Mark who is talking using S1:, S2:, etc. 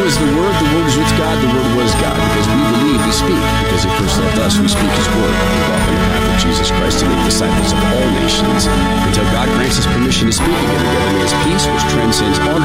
S1: was the Word was with God, the Word was God. Because we believe, we speak. Because he first loved us, we speak his word. We walk on the path of Jesus Christ to make disciples of all nations until God grants us permission to speak again. Together may his peace, which transcends all